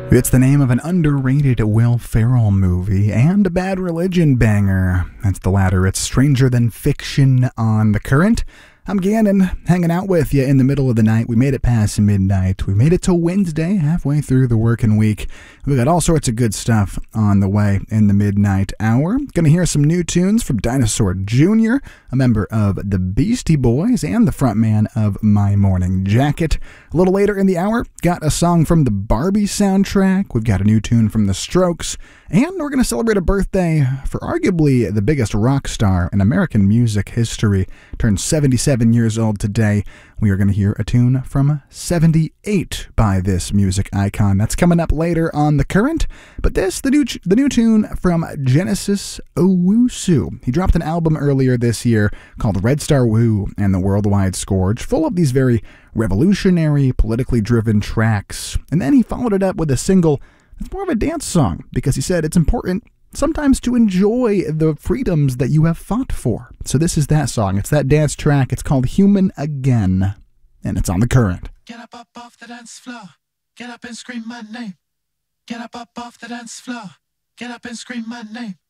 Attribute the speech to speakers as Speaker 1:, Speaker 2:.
Speaker 1: It's the name of an underrated Will Ferrell movie and a Bad Religion banger. That's the latter. It's Stranger Than Fiction on The Current. I'm Gannon, hanging out with you in the middle of the night. We made it past midnight. We made it to Wednesday, halfway through the working week. We got all sorts of good stuff on the way in the midnight hour. Gonna hear some new tunes from Dinosaur Jr., a member of the Beastie Boys and the frontman of My Morning Jacket. A little later in the hour, got a song from the Barbie soundtrack. We've got a new tune from The Strokes. And we're going to celebrate a birthday for arguably the biggest rock star in American music history. Turned 77 years old today. We are going to hear a tune from 78 by this music icon. That's coming up later on The Current. But this, the new tune from Genesis Owusu. He dropped an album earlier this year called Red Star Woo and the Worldwide Scourge, full of these very revolutionary, politically driven tracks. And then he followed it up with a single that's more of a dance song, because he said it's important sometimes to enjoy the freedoms that you have fought for. So this is that song. It's that dance track. It's called Human Again, and it's on The Current.
Speaker 2: Get up off the dance floor. Get up and scream my name. Get up off the dance floor. Get up and scream my name.